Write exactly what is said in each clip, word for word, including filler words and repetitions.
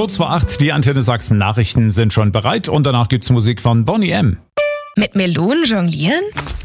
Kurz vor acht, die Antenne Sachsen Nachrichten sind schon bereit und danach gibt's Musik von Boney M. Mit Melonen jonglieren?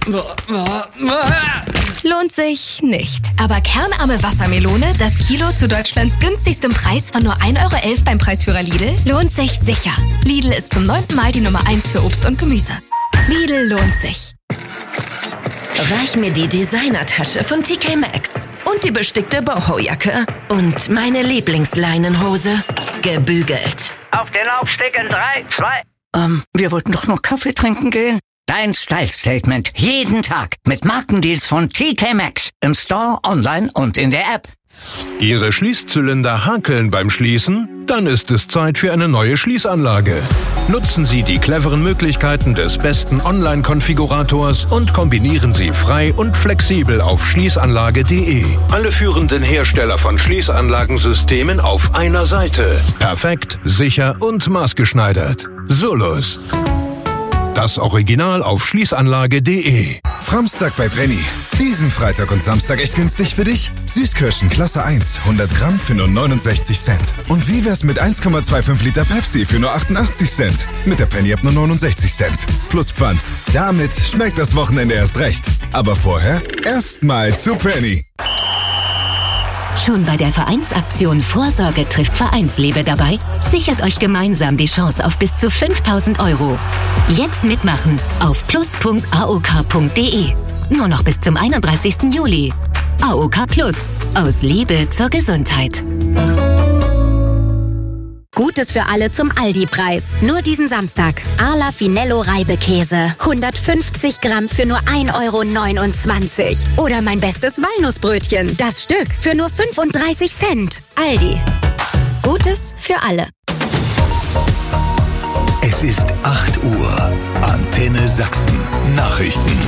Lohnt sich nicht. Aber kernarme Wassermelone, das Kilo zu Deutschlands günstigstem Preis von nur ein Euro elf beim Preisführer Lidl, lohnt sich sicher. Lidl ist zum neunten Mal die Nummer eins für Obst und Gemüse. Lidl lohnt sich. Reich mir die Designertasche von T K Maxx und die bestickte Boho-Jacke und meine Lieblingsleinenhose, gebügelt. Auf den Laufsteg in drei, zwei... Ähm, wir wollten doch noch Kaffee trinken gehen. Dein Style-Statement jeden Tag mit Markendeals von T K Maxx im Store, online und in der App. Ihre Schließzylinder hakeln beim Schließen? Dann ist es Zeit für eine neue Schließanlage. Nutzen Sie die cleveren Möglichkeiten des besten Online-Konfigurators und kombinieren Sie frei und flexibel auf schließanlage punkt de. Alle führenden Hersteller von Schließanlagensystemen auf einer Seite. Perfekt, sicher und maßgeschneidert. Solus. Das Original auf schließanlage punkt de. Framstag bei Penny. Diesen Freitag und Samstag echt günstig für dich? Süßkirschen Klasse eins, hundert Gramm für nur neunundsechzig Cent. Und wie wär's mit eins Komma fünfundzwanzig Liter Pepsi für nur achtundachtzig Cent? Mit der Penny ab nur neunundsechzig Cent. Plus Pfand. Damit schmeckt das Wochenende erst recht. Aber vorher erstmal zu Penny. Schon bei der Vereinsaktion Vorsorge trifft Vereinsliebe dabei? Sichert euch gemeinsam die Chance auf bis zu fünftausend Euro. Jetzt mitmachen auf plus punkt a o k punkt de. Nur noch bis zum einunddreißigsten Juli. A O K Plus. Aus Liebe zur Gesundheit. Gutes für alle zum Aldi-Preis. Nur diesen Samstag. Arla Finello Reibekäse. hundertfünfzig Gramm für nur ein Euro neunundzwanzig. Oder mein bestes Walnussbrötchen. Das Stück für nur fünfunddreißig Cent. Aldi. Gutes für alle. Es ist acht Uhr. Antenne Sachsen. Nachrichten.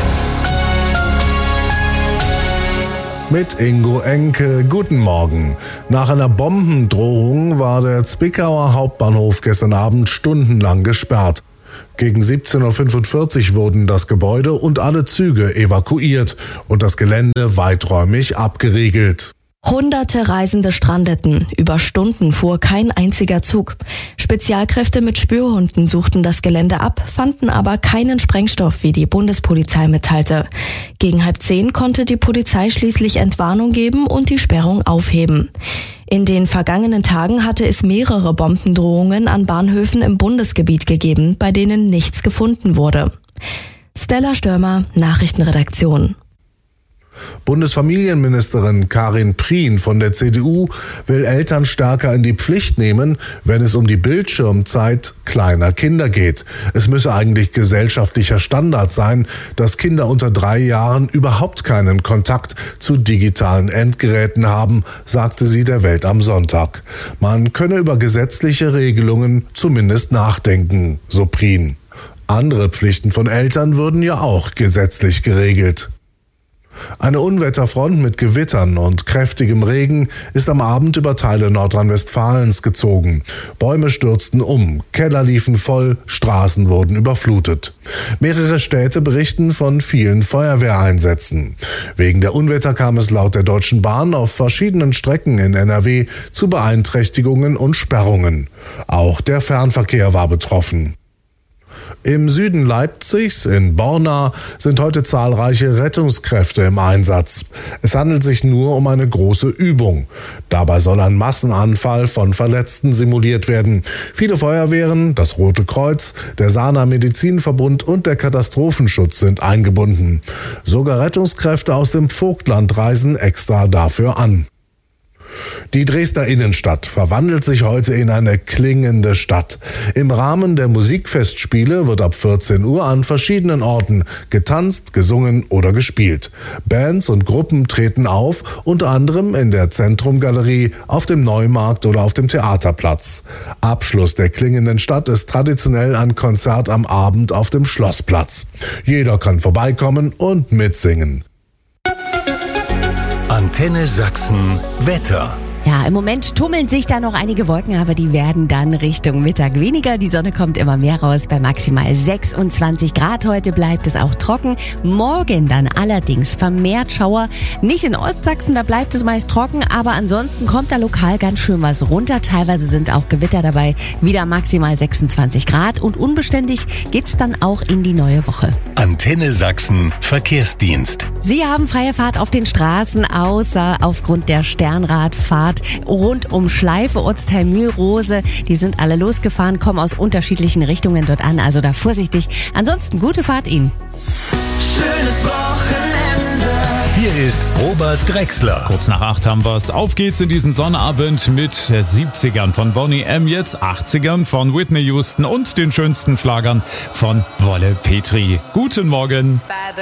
Mit Ingo Enke. Guten Morgen. Nach einer Bombendrohung war der Zwickauer Hauptbahnhof gestern Abend stundenlang gesperrt. Gegen siebzehn Uhr fünfundvierzig wurden das Gebäude und alle Züge evakuiert und das Gelände weiträumig abgeriegelt. Hunderte Reisende strandeten. Über Stunden fuhr kein einziger Zug. Spezialkräfte mit Spürhunden suchten das Gelände ab, fanden aber keinen Sprengstoff, wie die Bundespolizei mitteilte. Gegen halb zehn konnte die Polizei schließlich Entwarnung geben und die Sperrung aufheben. In den vergangenen Tagen hatte es mehrere Bombendrohungen an Bahnhöfen im Bundesgebiet gegeben, bei denen nichts gefunden wurde. Stella Störmer, Nachrichtenredaktion. Bundesfamilienministerin Karin Prien von der C D U will Eltern stärker in die Pflicht nehmen, wenn es um die Bildschirmzeit kleiner Kinder geht. Es müsse eigentlich gesellschaftlicher Standard sein, dass Kinder unter drei Jahren überhaupt keinen Kontakt zu digitalen Endgeräten haben, sagte sie der Welt am Sonntag. Man könne über gesetzliche Regelungen zumindest nachdenken, so Prien. Andere Pflichten von Eltern würden ja auch gesetzlich geregelt. Eine Unwetterfront mit Gewittern und kräftigem Regen ist am Abend über Teile Nordrhein-Westfalens gezogen. Bäume stürzten um, Keller liefen voll, Straßen wurden überflutet. Mehrere Städte berichten von vielen Feuerwehreinsätzen. Wegen der Unwetter kam es laut der Deutschen Bahn auf verschiedenen Strecken in N R W zu Beeinträchtigungen und Sperrungen. Auch der Fernverkehr war betroffen. Im Süden Leipzigs, in Borna, sind heute zahlreiche Rettungskräfte im Einsatz. Es handelt sich nur um eine große Übung. Dabei soll ein Massenanfall von Verletzten simuliert werden. Viele Feuerwehren, das Rote Kreuz, der Sahner Medizinverbund und der Katastrophenschutz sind eingebunden. Sogar Rettungskräfte aus dem Vogtland reisen extra dafür an. Die Dresdner Innenstadt verwandelt sich heute in eine klingende Stadt. Im Rahmen der Musikfestspiele wird ab vierzehn Uhr an verschiedenen Orten getanzt, gesungen oder gespielt. Bands und Gruppen treten auf, unter anderem in der Zentrumgalerie, auf dem Neumarkt oder auf dem Theaterplatz. Abschluss der klingenden Stadt ist traditionell ein Konzert am Abend auf dem Schlossplatz. Jeder kann vorbeikommen und mitsingen. Antenne Sachsen Wetter. Ja, im Moment tummeln sich da noch einige Wolken, aber die werden dann Richtung Mittag weniger. Die Sonne kommt immer mehr raus bei maximal sechsundzwanzig Grad. Heute bleibt es auch trocken. Morgen dann allerdings vermehrt Schauer. Nicht in Ostsachsen, da bleibt es meist trocken, aber ansonsten kommt da lokal ganz schön was runter. Teilweise sind auch Gewitter dabei. Wieder maximal sechsundzwanzig Grad und unbeständig geht's dann auch in die neue Woche. Antenne Sachsen Verkehrsdienst. Sie haben freie Fahrt auf den Straßen, außer aufgrund der Sternradfahrt rund um Schleife, Ortsteil Mühlrose. Die sind alle losgefahren, kommen aus unterschiedlichen Richtungen dort an, also da vorsichtig. Ansonsten gute Fahrt Ihnen. Schönes Wochenende. Hier ist Robert Drexler. Kurz nach acht haben wir's. Auf geht's in diesen Sonnabend mit siebzigern von Bonnie M., jetzt achtzigern von Whitney Houston und den schönsten Schlagern von Wolle Petri. Guten Morgen.